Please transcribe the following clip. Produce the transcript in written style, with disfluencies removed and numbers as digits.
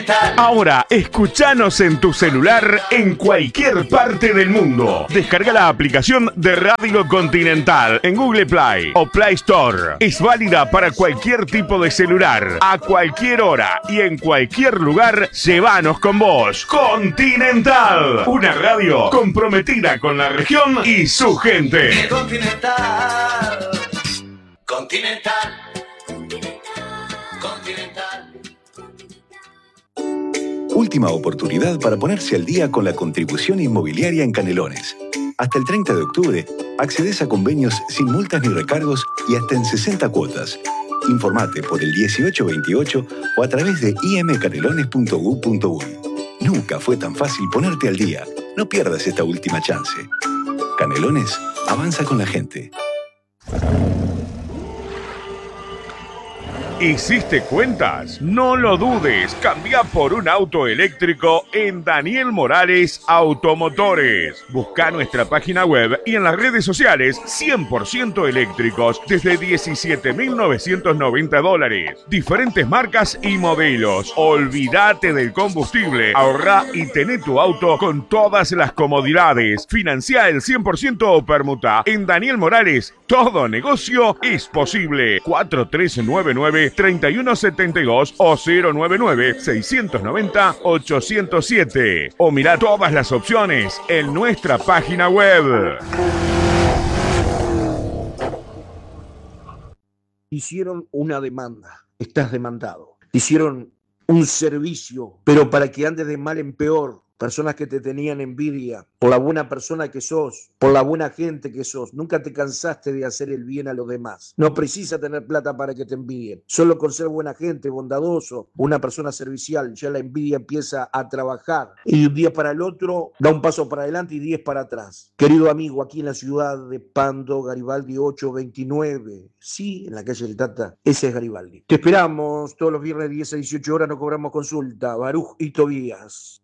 Ahora, escuchanos en tu celular en cualquier parte del mundo. Descarga la aplicación de Radio Continental en Google Play o Play Store. Es válida para cualquier tipo de celular, a cualquier hora y en cualquier lugar. Llévanos con vos. Continental, una radio comprometida con la región y su gente. Continental. Continental. Última oportunidad para ponerse al día con la contribución inmobiliaria en Canelones. Hasta el 30 de octubre, accedes a convenios sin multas ni recargos y hasta en 60 cuotas. Informate por el 1828 o a través de imcanelones.gov.uy. Nunca fue tan fácil ponerte al día. No pierdas esta última chance. Canelones, avanza con la gente. ¿Hiciste cuentas? No lo dudes, cambia por un auto eléctrico en Daniel Morales Automotores. Busca nuestra página web y en las redes sociales 100% eléctricos desde $17.990. Diferentes marcas y modelos. Olvídate del combustible, ahorra y tené tu auto con todas las comodidades. Financia el 100% o permuta. En Daniel Morales, todo negocio es posible. 4399-3172 o 099-690-807. O mirá todas las opciones en nuestra página web. Hicieron una demanda, estás demandado. Hicieron un servicio, pero para que andes de mal en peor. Personas que te tenían envidia por la buena persona que sos, por la buena gente que sos. Nunca te cansaste de hacer el bien a los demás. No precisa tener plata para que te envidien. Solo con ser buena gente, bondadoso, una persona servicial, ya la envidia empieza a trabajar. Y de un día para el otro da un paso para adelante y 10 para atrás. Querido amigo, aquí en la ciudad de Pando, Garibaldi 829. Sí, en la calle del Tata. Ese es Garibaldi. Te esperamos todos los viernes de 10 a 18 horas. No cobramos consulta. Baruj y Tobías.